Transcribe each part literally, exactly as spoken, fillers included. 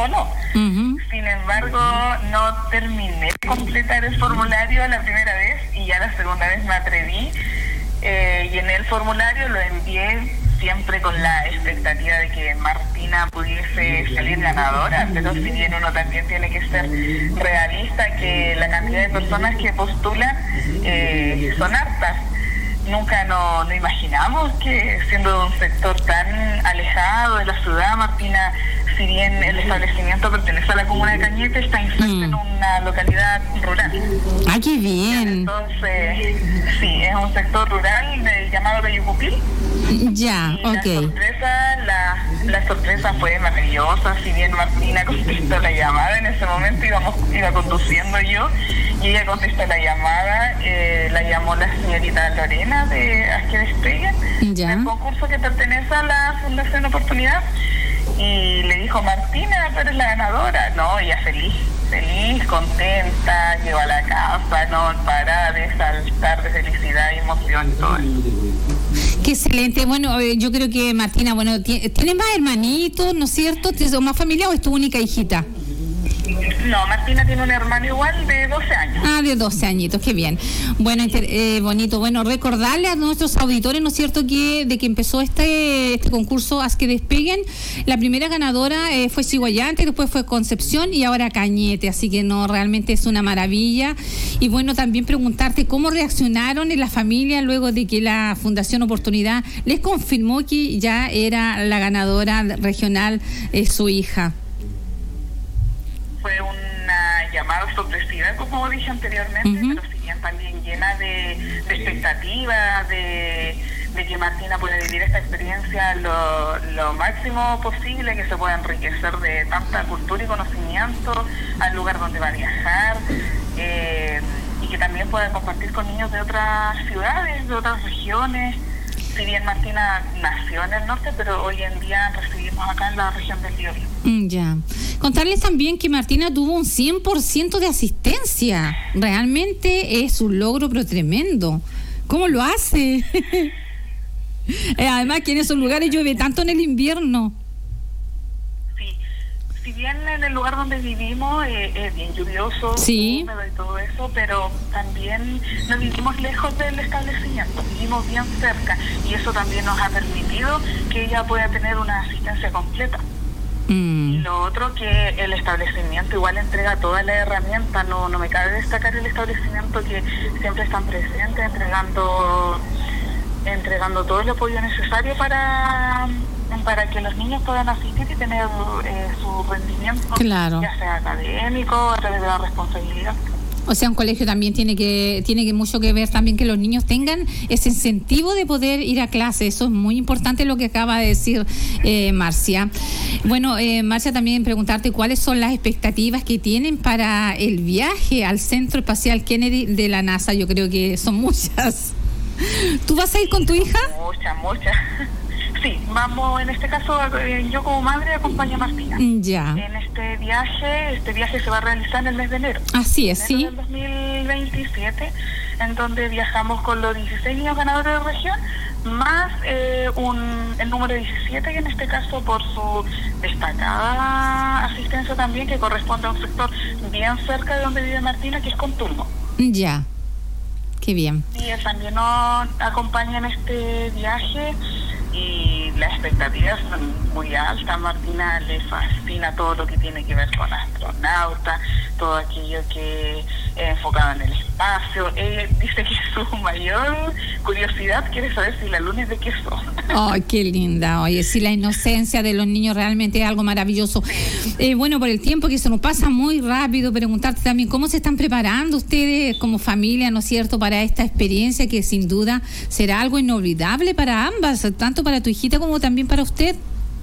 o no. Uh-huh. Sin embargo, no terminé de completar el formulario la primera vez y ya la segunda vez me atreví. Eh, llené el formulario, lo envié siempre con la expectativa de que Martina pudiese salir ganadora, pero si bien uno también tiene que ser realista, que la cantidad de personas que postulan eh, son hartas. Nunca no, no imaginamos que siendo un sector tan alejado de la ciudad, Martina, si bien el establecimiento pertenece a la comuna de Cañete, está inserto mm. en una localidad rural. ¡Ah, qué bien! Entonces, sí, es un sector rural de, llamado Peyucupil. Ya, y ok. La sorpresa, la, la sorpresa fue maravillosa. Si bien Martina contestó la llamada, en ese momento íbamos, iba conduciendo yo, y ella contestó la llamada, eh, la llamó la señorita Lorena de Haz que Despeguen, del concurso que pertenece a la Fundación Oportunidad, y le dijo: Martina, tú eres la ganadora. No, ella feliz, feliz, contenta, llegó a la casa, no para de saltar de felicidad y emoción y todo eso. Qué excelente. Bueno, yo creo que Martina, bueno, ¿tienes más hermanitos, no es cierto? ¿Tienes más familia o es tu única hijita? No, Martina tiene un hermano igual de doce años. Ah, de doce añitos, qué bien. Bueno, eh, bonito. Bueno, recordarle a nuestros auditores, ¿no es cierto?, que de que empezó este este concurso Haz que Despeguen, la primera ganadora eh, fue Chiguayante, después fue Concepción y ahora Cañete, así que no, realmente es una maravilla. Y bueno, también preguntarte cómo reaccionaron en la familia luego de que la Fundación Oportunidad les confirmó que ya era la ganadora regional eh, su hija. Fue una llamada sorpresiva, como dije anteriormente, uh-huh. pero si bien también llena de, de expectativas, de, de que Martina pueda vivir esta experiencia lo, lo máximo posible, que se pueda enriquecer de tanta cultura y conocimiento al lugar donde va a viajar, eh, y que también pueda compartir con niños de otras ciudades, de otras regiones. Si bien Martina nació en el norte, pero hoy en día residimos acá en la región del Biobío. Mm, ya. Contarles también que Martina tuvo un cien por ciento de asistencia. Realmente es un logro, pero tremendo. ¿Cómo lo hace? eh, además que en esos lugares llueve tanto en el invierno. Sí. Si bien en el lugar donde vivimos eh, es bien lluvioso, sí, húmedo y todo eso, pero también no vivimos lejos del establecimiento, vivimos bien cerca, y eso también nos ha permitido que ella pueda tener una asistencia completa. Mm. Y lo otro, que el establecimiento igual entrega toda la herramienta, no, no me cabe destacar el establecimiento, que siempre están presentes entregando entregando todo el apoyo necesario para para que los niños puedan asistir y tener eh, su rendimiento, claro, ya sea académico, a través de la responsabilidad. O sea, un colegio también tiene que tiene que mucho que ver también que los niños tengan ese incentivo de poder ir a clase. Eso es muy importante lo que acaba de decir eh, Marcia. Bueno, eh, Marcia, también preguntarte cuáles son las expectativas que tienen para el viaje al Centro Espacial Kennedy de la NASA. Yo creo que son muchas. ¿Tú vas a ir con tu hija? Muchas, muchas. Sí, vamos, en este caso, yo como madre acompaño a Martina. Ya. En este viaje, este viaje se va a realizar en el mes de enero. Así es, enero sí. del dos mil veintisiete, en donde viajamos con los dieciséis niños ganadores de región, más eh, un, el número diecisiete, que en este caso por su destacada asistencia también, que corresponde a un sector bien cerca de donde vive Martina, que es Conturbo. Ya. Qué bien. Y él también nos acompaña en este viaje y las expectativas son muy altas. Martina le fascina todo lo que tiene que ver con astronautas, todo aquello que es enfocado en el espacio. Ella dice que su mayor curiosidad quiere saber si la luna es de queso. ¡Ay, qué linda! Oye, sí, la inocencia de los niños realmente es algo maravilloso. Eh, bueno, por el tiempo que se nos pasa muy rápido, preguntarte también cómo se están preparando ustedes como familia, ¿no es cierto?, para esta experiencia que sin duda será algo inolvidable para ambas, tanto para tu hijita como también para usted.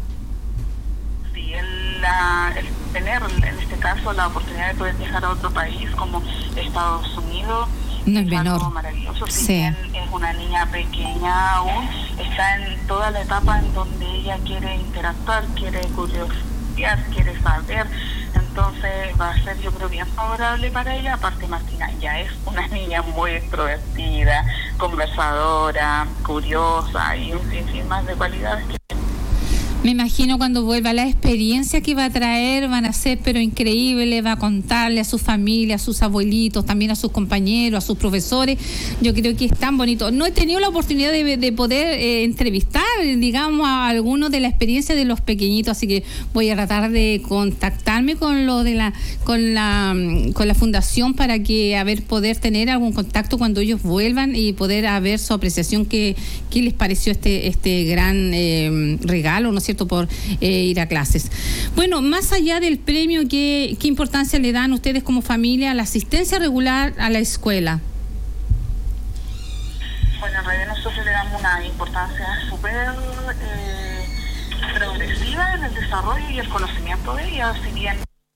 Sí, el, la, el tener en este caso la oportunidad de poder viajar a otro país como Estados Unidos no es, es menor. Algo maravilloso. Si sí. bien es una niña pequeña aún, está en toda la etapa en donde ella quiere interactuar, quiere curiosidad, quiere saber. Entonces va a ser, yo creo, bien favorable para ella. Aparte, Martina ya es una niña muy extrovertida, conversadora, curiosa y un sinfín más de cualidades que... Me imagino cuando vuelva la experiencia que va a traer, van a ser pero increíble, va a contarle a su familia, a sus abuelitos, también a sus compañeros, a sus profesores. Yo creo que es tan bonito. No he tenido la oportunidad de, de poder eh, entrevistar, digamos, a algunos de la experiencia de los pequeñitos, así que voy a tratar de contactarme con lo de la, con la, con la fundación para que a ver poder tener algún contacto cuando ellos vuelvan y poder a ver su apreciación qué, qué les pareció este, este gran eh, regalo, ¿no es cierto?, por eh, ir a clases. Bueno, más allá del premio, ¿qué, qué importancia le dan ustedes como familia a la asistencia regular a la escuela? Bueno, en realidad nosotros le damos una importancia súper eh, progresiva en el desarrollo y el conocimiento de ella, si bien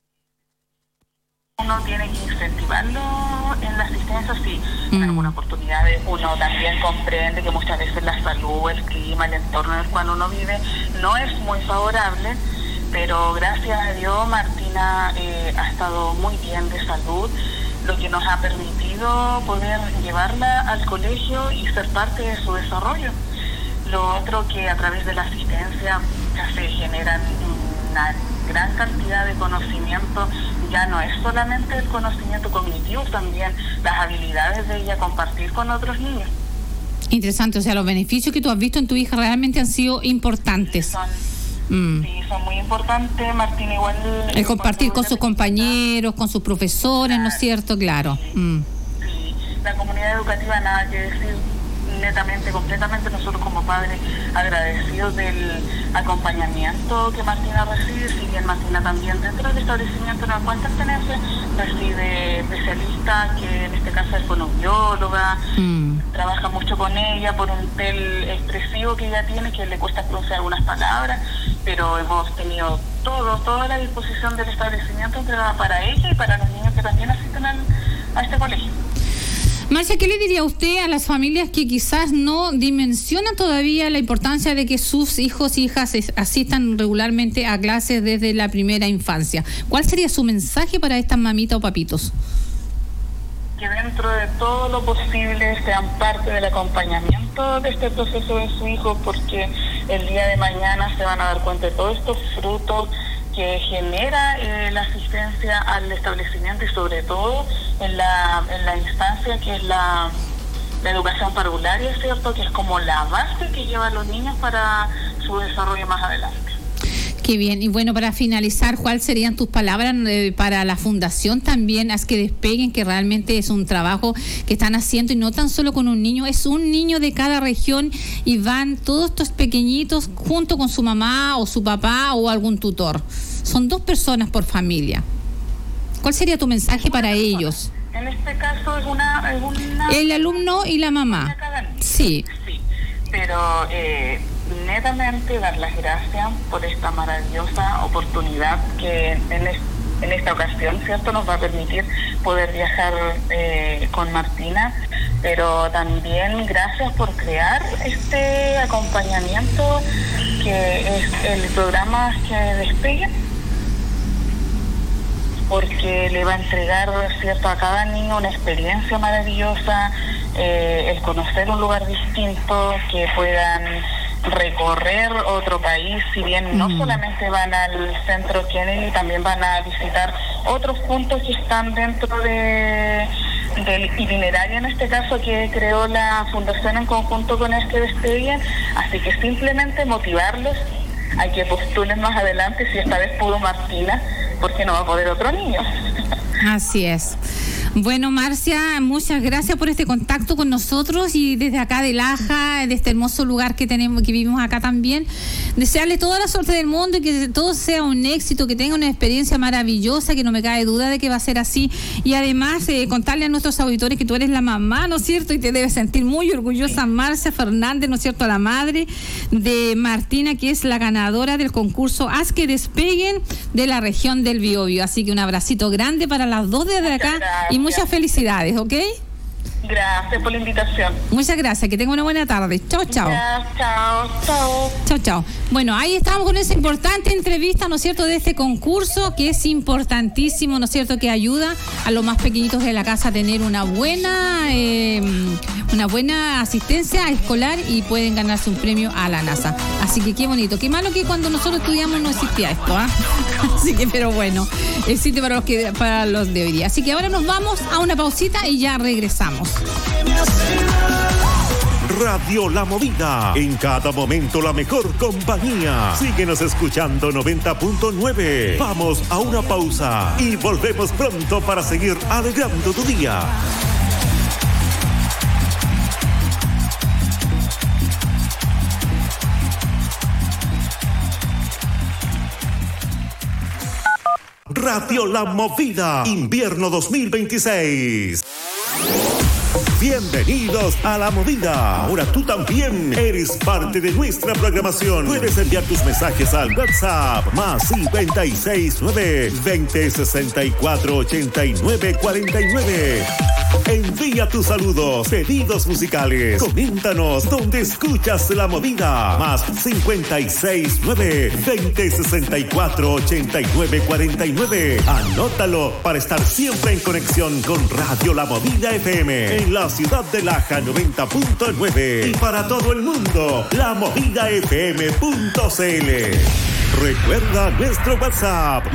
uno tiene que incentivarlo en la asistencia, sí, en mm. alguna oportunidad uno también comprende que muchas veces la salud, el clima, el entorno en el cual uno vive no es muy favorable, pero gracias a Dios Martina eh, ha estado muy bien de salud, lo que nos ha permitido poder llevarla al colegio y ser parte de su desarrollo. Lo otro que a través de la asistencia ya se generan una gran cantidad de conocimiento, ya no es solamente el conocimiento cognitivo, también las habilidades de ella compartir con otros niños. Interesante, o sea, los beneficios que tú has visto en tu hija realmente han sido importantes. Sí, son, mm. sí, son muy importantes, Martín, igual... El compartir con sus compañeros, con sus profesores, claro, ¿no es cierto? Claro. Sí, mm. sí, la comunidad educativa nada que decir, netamente, completamente nosotros como padres agradecidos del acompañamiento que Martina recibe, si bien Martina también dentro del establecimiento en el cual pertenece recibe especialistas, que en este caso es fonoaudióloga, mm. trabaja mucho con ella por un tel expresivo que ella tiene, que le cuesta pronunciar algunas palabras, pero hemos tenido todo, toda la disposición del establecimiento entregada para ella y para los niños que también asisten al, a este colegio. Marcia, ¿qué le diría usted a las familias que quizás no dimensionan todavía la importancia de que sus hijos e hijas asistan regularmente a clases desde la primera infancia? ¿Cuál sería su mensaje para estas mamitas o papitos? Que dentro de todo lo posible sean parte del acompañamiento de este proceso de su hijo, porque el día de mañana se van a dar cuenta de todos estos frutos que genera eh, la asistencia al establecimiento y sobre todo en la, en la instancia que es la, la educación parvularia, ¿cierto?, que es como la base que llevan los niños para su desarrollo más adelante. Qué bien. Y bueno, para finalizar, ¿cuáles serían tus palabras eh, para la fundación también? Haz que despeguen, que realmente es un trabajo que están haciendo y no tan solo con un niño, es un niño de cada región y van todos estos pequeñitos junto con su mamá o su papá o algún tutor. Son dos personas por familia. ¿Cuál sería tu mensaje para persona. ellos? En este caso es una, es una... El alumno y la mamá. Sí. Sí, pero... Eh, netamente dar las gracias por esta maravillosa oportunidad que en, es, en esta ocasión, ¿cierto?, nos va a permitir poder viajar eh, con Martina, pero también gracias por crear este acompañamiento que es el programa que despegue, porque le va a entregar, ¿cierto?, a cada niño una experiencia maravillosa, eh, el conocer un lugar distinto, que puedan recorrer otro país, si bien no solamente van al centro Kennedy, también van a visitar otros puntos que están dentro de del itinerario, en este caso, que creó la fundación en conjunto con este despegue, así que simplemente motivarlos a que postulen más adelante. Si esta vez pudo Martina, ¿por qué no va a poder otro niño? Así es. Bueno, Marcia, muchas gracias por este contacto con nosotros y desde acá de Laja, de este hermoso lugar que tenemos, que vivimos acá también, desearle toda la suerte del mundo y que todo sea un éxito, que tenga una experiencia maravillosa, que no me cabe duda de que va a ser así, y además eh, contarle a nuestros auditores que tú eres la mamá, ¿no es cierto?, y te debes sentir muy orgullosa, Marcia Fernández, ¿no es cierto?, la madre de Martina, que es la ganadora del concurso Haz que Despeguen de la región del Biobío. Así que un abracito grande para las dos desde acá y muchas felicidades, ¿ok? Gracias por la invitación. Muchas gracias, que tenga una buena tarde. Chao, chao. Ya, chao, chao. Chao, chao. Bueno, ahí estamos con esa importante entrevista, ¿no es cierto?, de este concurso, que es importantísimo, ¿no es cierto?, que ayuda a los más pequeñitos de la casa a tener una buena, eh, una buena asistencia escolar y pueden ganarse un premio a la NASA. Así que qué bonito. Qué malo que cuando nosotros estudiamos no existía esto, ¿ah? ¿eh? Así que, pero bueno, existe para los que, para los de hoy día. Así que ahora nos vamos a una pausita y ya regresamos. Radio La Movida, en cada momento la mejor compañía. Síguenos escuchando noventa punto nueve. Vamos a una pausa y volvemos pronto para seguir alegrando tu día. Radio La Movida, invierno dos mil veintiséis. Bienvenidos a La Movida. Ahora tú también eres parte de nuestra programación. Puedes enviar tus mensajes al WhatsApp más cincuenta y seis nueve, veinte, sesenta y cuatro, ochenta y nueve, cuarenta y nueve. Envía tus saludos, pedidos musicales. Coméntanos dónde escuchas La Movida. Más cincuenta y seis nueve, veinte, sesenta y cuatro, ochenta y nueve, cuarenta y nueve. Anótalo para estar siempre en conexión con Radio La Movida F M en la ciudad de Laja noventa punto nueve y para todo el mundo, la movida f m punto c l. Recuerda nuestro WhatsApp